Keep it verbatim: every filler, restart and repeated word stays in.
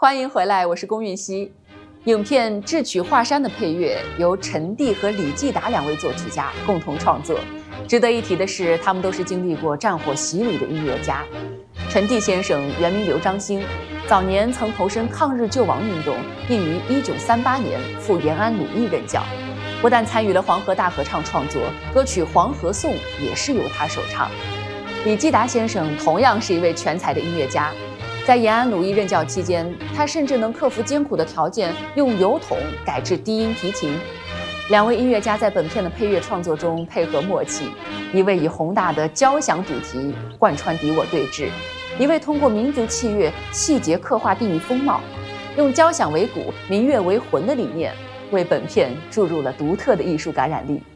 欢迎回来，我是龚韵希。影片《智取华山》的配乐由陈蒂和李继达两位作曲家共同创作。值得一提的是，他们都是经历过战火洗礼的音乐家。陈蒂先生原名刘章兴，早年曾投身抗日救亡运动，并于一九三八年赴延安鲁艺任教。不但参与了黄河大合唱创作，歌曲《黄河颂》也是由他首唱。李继达先生同样是一位全才的音乐家。在延安鲁艺任教期间，他甚至能克服艰苦的条件，用油桶改制低音提琴。两位音乐家在本片的配乐创作中配合默契，一位以宏大的交响主题贯穿敌我对峙，一位通过民族器乐细节刻画地域风貌，用交响为骨、民乐为魂的理念，为本片注入了独特的艺术感染力。